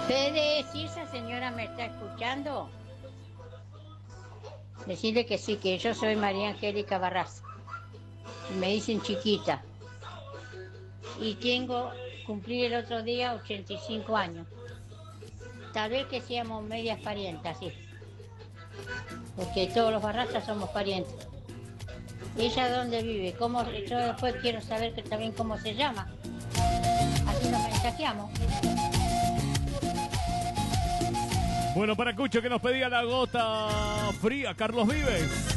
Fede, si esa señora me está escuchando, decirle que sí, que yo soy María Angélica Barraza. Me dicen chiquita. Y cumplí el otro día 85 años. Tal vez que seamos medias parientas, sí. Porque todos los Barrazas somos parientes. ¿Ella dónde vive? Yo después quiero saber también cómo se llama. Así nos mensajeamos. Bueno, para Cucho que nos pedía la gota fría, Carlos Vives.